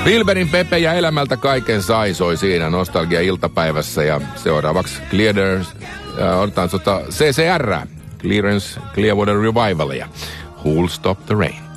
Wilberin Pepe ja Elämältä kaiken sai soi siinä Nostalgia-iltapäivässä ja seuraavaksi otetaan CCR, Clearance Clearwater Revival ja Who'll Stop the Rain.